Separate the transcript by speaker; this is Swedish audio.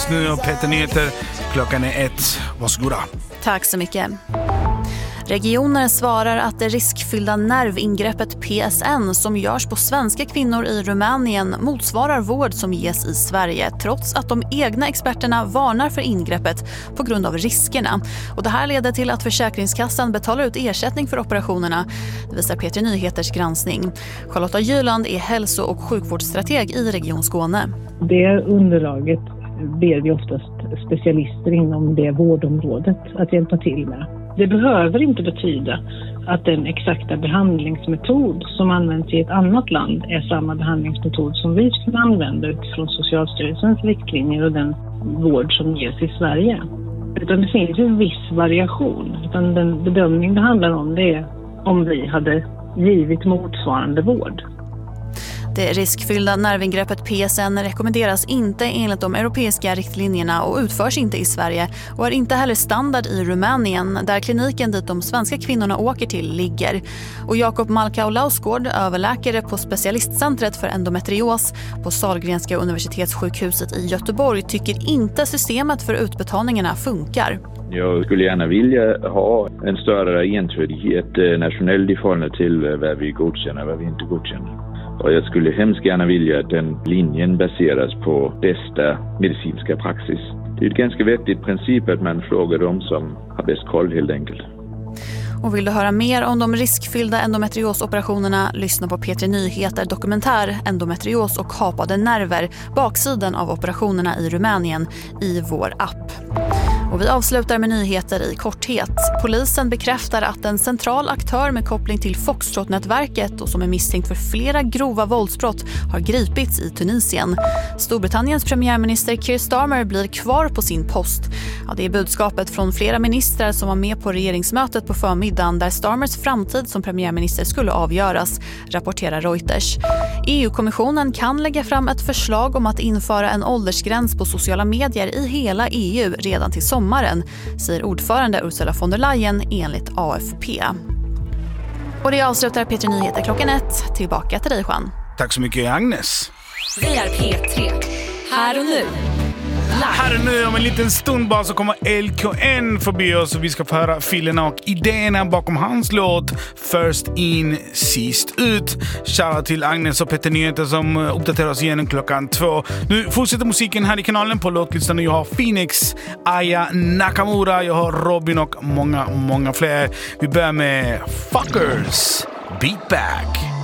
Speaker 1: just nu och Peter Nyheter. Klockan är 1. Varsågoda.
Speaker 2: Tack så mycket. Regioner svarar att det riskfyllda nervingreppet PSN som görs på svenska kvinnor i Rumänien motsvarar vård som ges i Sverige, trots att de egna experterna varnar för ingreppet på grund av riskerna. Och det här leder till att Försäkringskassan betalar ut ersättning för operationerna. Det visar P3 Nyheters granskning. Charlotta Jyland är hälso- och sjukvårdsstrateg i Region Skåne.
Speaker 3: Det underlaget ber vi oftast specialister inom det vårdområdet att hjälpa till med. Det behöver inte betyda att den exakta behandlingsmetod som används i ett annat land är samma behandlingsmetod som vi skulle använda utifrån Socialstyrelsens riktlinjer och den vård som ges i Sverige. Utan det finns en viss variation. Utan den bedömning det handlar om det är om vi hade givit motsvarande vård.
Speaker 2: Det riskfyllda nervingreppet PSN rekommenderas inte enligt de europeiska riktlinjerna och utförs inte i Sverige och är inte heller standard i Rumänien där kliniken dit de svenska kvinnorna åker till ligger. Och Jakob Malkaulausgård, överläkare på specialistcentret för endometrios på Sahlgrenska universitetssjukhuset i Göteborg, tycker inte systemet för utbetalningarna funkar.
Speaker 4: Jag skulle gärna vilja ha en större entydighet nationellt i förhållande till vad vi godkänner och vad vi inte godkänner. Och jag skulle hemskt gärna vilja att den linjen baseras på bästa medicinska praxis. Det är ett ganska vettigt princip att man frågar dem som har bäst koll helt enkelt.
Speaker 2: Och vill du höra mer om de riskfyllda endometriosoperationerna, lyssna på P3 Nyheter dokumentär Endometrios och kapade nerver, baksidan av operationerna i Rumänien i vår app. Och vi avslutar med nyheter i korthet. Polisen bekräftar att en central aktör med koppling till Foxtrot-nätverket och som är misstänkt för flera grova våldsbrott har gripits i Tunisien. Storbritanniens premiärminister Keir Starmer blir kvar på sin post. Ja, det är budskapet från flera ministrar som var med på regeringsmötet på förmiddagen där Starmers framtid som premiärminister skulle avgöras, rapporterar Reuters. EU-kommissionen kan lägga fram ett förslag om att införa en åldersgräns på sociala medier i hela EU redan till sommaren, säger ordförande Ursula von der Leyen enligt AFP. Och det avslutar P3 Nyheter klockan 1. Tillbaka till dig, Juan.
Speaker 1: Tack så mycket, Agnes.
Speaker 5: Vi är P3. Här och nu.
Speaker 1: Här och nu om en liten stund bara så kommer LKN förbi oss och vi ska få höra filerna och idéerna bakom hans låt First in, sist ut. Shoutout till Agnes och Peter Nyheter som uppdaterar oss igen klockan 2. Nu fortsätter musiken här i kanalen på låtlistan och jag har Phoenix, Aya Nakamura, jag har Robin och många fler. Vi börjar med Fuckers, Beat Back.